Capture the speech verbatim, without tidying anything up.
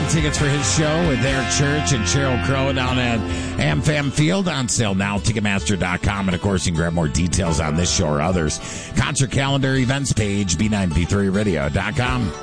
tickets for his show with Eric Church and Sheryl Crow down at AmFam Field on sale now, Ticketmaster dot com. And, of course, you can grab more details on this show or others. Concert calendar, events page, B nine P three radio dot com.